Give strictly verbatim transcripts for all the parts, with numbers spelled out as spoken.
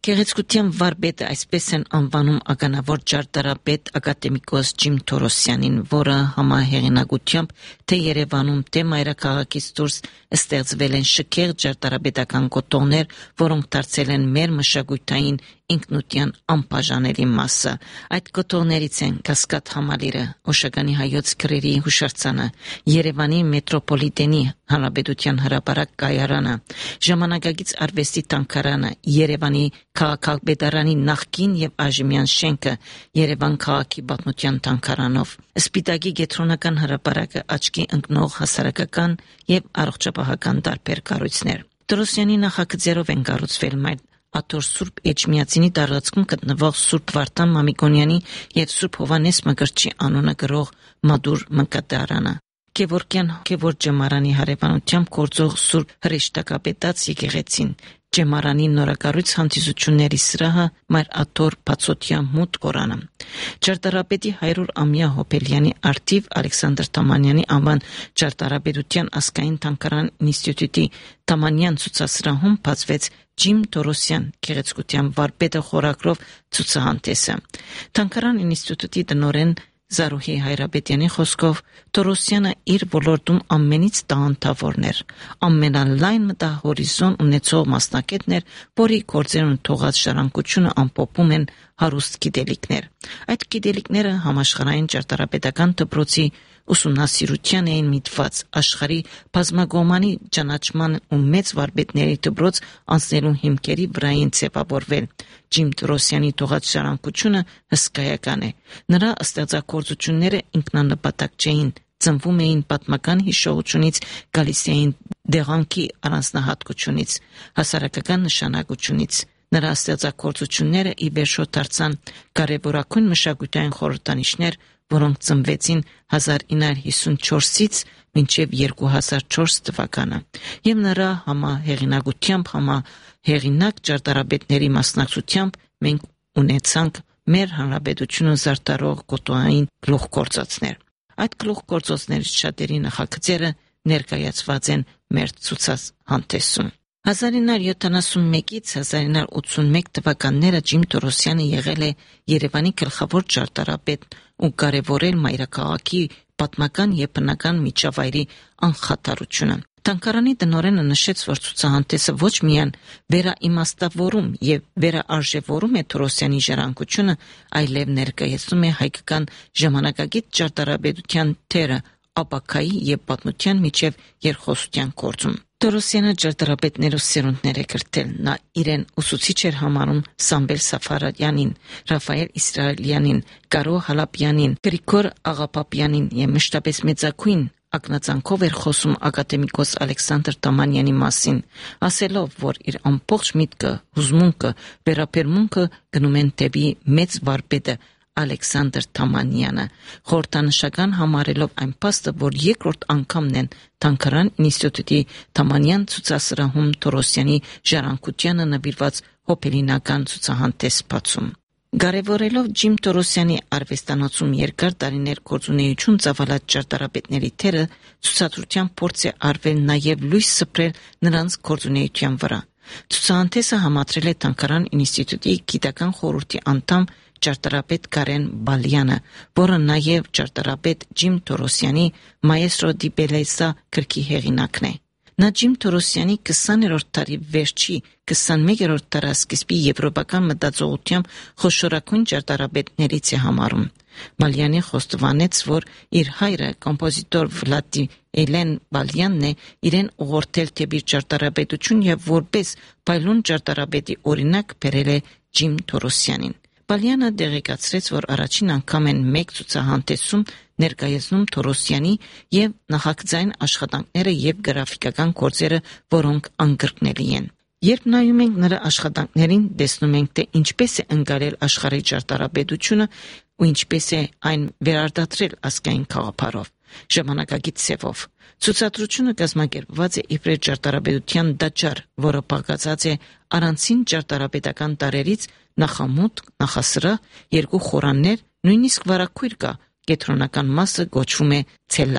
Գեղեցկության վարպետը այսպես են անվանում ականավոր ճարտարապետ ակադեմիկոս Ջիմ Թորոսյանին, որը համահեղինակությամբ թե Երևանում, թե մայրաքաղաքից դուրս ստեղծվել են շքեղ ճարտարապետական կոթողներ, որոնք դարձել են մեր մշակութային ինքնության անբաժանելի մասը։ Այդ կոթողներից են Կասկադ համալիրը, Օշականի հայոց գրերի հուշարձանը, Երևանի մետրոպոլիտենի հանրապետության հրապարակ կայարանը, ժամանակակից արվեստի տանքարանը, Երևանի քաղաքապետարանի նախկին եւ այժմյան շենքը, Երևան քաղաքի պատմության տանքարանով, Սպիտակի գետրոնական հրապարակը, աչքի ընկնող հասարակական եւ առողջապահական տարբեր կառույցներ։ Թորոսյանի նախագծերով են կառուցվել մայր Աթոր Սուրբ Էջմիածինի տարածքում գտնվող Սուրբ Վարդան Մամիկոնյանի եւ Սուրբ Հովանես Մկրտչի անունը գրող մադուր մկրտարանը, Գևորգյան Գևորգ Ջեմարանի հարևանությամբ գործող Սուրբ Հրեշտակապետաց եկեղեցին, Ջեմարանի նորակառույց հանդիսությունների սրահը, մայր Աթոր Բացօթյա մութ Կորանը, ճարտարապետի հարյուր-ամյա Հոբելյանի արթիվ Ալեքսանդր Թամանյանի անվան ճարտարապետության ազգային թանգարան ինստիտուտի Թամանյան ցուցասրահում բացվեց Ջիմ Թորոսյան գեղեցկության վարպետը խորագրով ցուցահանդեսը։ Թանգարան ինստիտուտի տնօրեն Զարուհի Հայրապետյանի խոսքով Թորոսյանը իր ոլորտում ամենից տաղանդավորն էր, ամենալայն մտահորիզոն ունեցող մասնակետն էր, որի գործերուն թողած ժառանգությունը ամփոփում են հարուստ գիտելիքներ։ Այդ գիտելիքները համաշխարհային ճարտարապետական դպրոցի ուսումնասիրության էին միտված, աշխարհի բազմակողմանի ճանաչման ու մեծ վարպետների դպրոց անցնելու հիմքերի վրային ձևավորվել։ Ջիմ Թորոսյանի թողած ժառանգությունը հսկայական է։ Նրա ստեղծագործությունները ինքնանպատակ չէին, ծնվում էին պատմական հիշողությունից, գալիս էին դեղանքի առանձնահատկությունից, հասարակական նշանակությունից։ Նրա ստեղծագործությունները ի վերջո դարձան կարևորագույն մշակութային խորհրդանիշներ, որոնք ծնվեցին հազար ինը հարյուր հիսունչորսից մինչև երկու հազար չորս թվականը, եւ նրա համահեղինակությամբ համահեղինակ ճարտարապետների մասնակցությամբ մենք ունեցանք մեր հանրապետությունը զարդարող կոթողային գլուխգործոցներ։ Այդ գլուխգործոցներից շատերի նախագծերը ներկայացված են մեր ցուցահանդեսում։ հազար ինը հարյուր յոթանասունմեկից հազար ինը հարյուր ութսունմեկ թվականները Ջիմ Թորոսյանը եղել է Երևանի գլխավոր ճարտարապետ ու կարևորել մայրաքաղաքի պատմական եւ բնական միջավայրի անխաթարությունը։ Թանգարանի տնօրենը նշեց, որ ցուցահանդեսը ոչ միայն վերաիմաստավորում եւ վերաարժեվորում է Թորոսյանի ժառանգությունը, այլև ներկայացնում է հայկական ժամանակակից ճարտարապետության թերը ապակայի եւ պատմության միջև երկխոսության գործում։ Թորոսյանը ճարտարապետներով սերունդներ է կրտել։ Նա իրեն ուսուցիչ էր համարում Սամվել Սաֆարյանին, Ռաֆայել Իսրայելյանին, Կարո Հալապյանին, Գրիգոր Աղապապյանին եւ մշտապես մեծակույն ակնածանքով էր խոսում ակադեմիկոս Ալեքսանդր Թամանյանի մասին, ասելով, որ իր ամբողջ միտքը, հուզմունքը, վերապերմունքը գնում են դեպի մեծ վարպետը Ալեքսանդր Թամանյանը, խորհրդանշական համարելով այն փաստը, որ երկրորդ անգամն են Թանգարան ինստիտուտի Թամանյան ցուցասրահում Թորոսյանի ժառանգությանը նվիրված հոբելինական ցուցահանդես բացում։ Կարևորելով Ջիմ Թորոսյանի արվեստանոցում երկար տարիներ գործունեություն ծավալած ճարտարապետների թերը, ցուցադրության փորձ է արվել նաև լույս սփռել նրանց գործունեության վրա։ Ցուցահանդեսը համադրել է Թանգարան ինստիտուտի գիտական խորհրդի անդամ ճարտարապետ Կարեն Բալյանը, որը նաև ճարտարապետ Ջիմ Թորոսյանի Մայեստրո դի Բելեսա գրքի հեղինակն է։ Նա Ջիմ Թորոսյանի քսաներորդ դարի վերջի քսանմեկերորդ դարասկիզբի եվրոպական մտածողությամբ խոշորագույն ճարտարապետներից է համարում։ Բալյանի խոստովանեց, որ իր հայրը կոմպոզիտոր Վլադի Էլեն Բալյանն է իրեն ուղղորդել դեպի ճարտարապետություն եւ որպես փայլուն ճարտարապետի օրինակ բերել է Ջիմ Թորոսյանին։ Բալյանը դեղեկացրեց, որ առաջին անգամ են մեկ ցուցահանդեսում ներկայացնում Թորոսյանի եւ նախագծային աշխատանքները եւ գրաֆիկական գործերը, որոնք անկրկնելի են։ Երբ նայում ենք նրա աշխատանքներին, տեսնում ենք, թե ինչպես է ընկալել աշխարհի ճարտարապետությունը ու ինչպես է այն վերարտադրել ազգային գաղափարով, ժամանակակից սևով։ Ցուցադրությունը կազմակերպված է իբրև ճարտարապետության դաճար, որը բաղկացած է առանցին ճարտարապետական տարերից, նախամուտ, նախասրահ, երկու խորաններ, նույնիսկ վարակույր կա, կենտրոնական մասը կոչվում է ցելլա։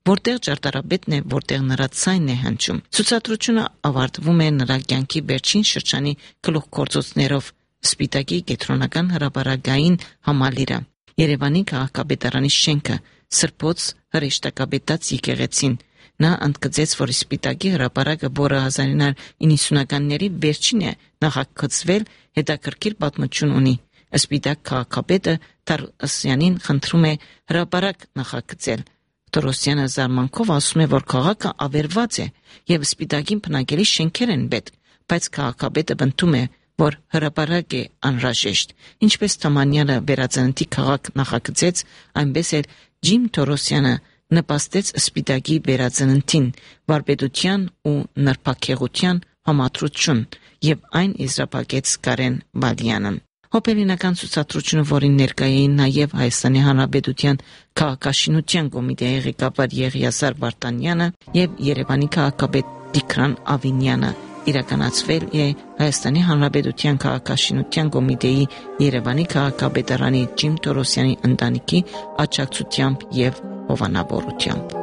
որտեղ ճարտարապետն է, որտեղ նրա ցայնն է հնչում։ Ցուցադրությունը ավարտվում է նրա կյանքի վերջին շրջանի գլուխգործոցներով՝ Սպիտակի կենտրոնական հրապարակային համալիրը, Երևանի քաղաքապետարանի շենքը, Սրբոց հրեշտակապետաց եկեղեցին։ Նա ընդգծեց, որ Սպիտակի հրապարակը, որը հազար ինը հարյուր իննսունականների վերջին է նախագծվել, հետաքրքիր պատմություն ունի։ Սպիտակ քաղաքապետը Թորոսյանին խնդրում է հրապարակ նախագծել։ Թորոսյանը զարմանքով ասում է, որ քաղաքը ավերված է եւ Սպիտակին բնակելի շենքեր են պետք, բայց քաղաքապետը բնդում է, որ հրապարակ է անհրաժեշտ։ Ինչպես Թամանյանը վերածննդի քաղաք նախագծեց, այնպես էլ Ջիմ Թորոսյանը նպաստեց Սպիտակի վերածննդին, վարպետության ու նրբագեղության համադրություն, եւ այն եզրափակեց Կարեն Բալյանը։ Հոբելինական ցուցադրությունը, որին ներկայ էին նաև Հայաստանի Հանրապետության քաղաքաշինության կոմիտեի ղեկավար Եղիազար Վարդանյանը եւ Երևանի քաղաքապետ Տիգրան Ավինյանը, իրականացվել է Հայաստանի Հանրապետության քաղաքաշինության կոմիտեի Երևանի քաղաքապետարանի Ջիմ Թորոսյանի ընտանիքի աջակցությամբ եւ հովանավորությամբ։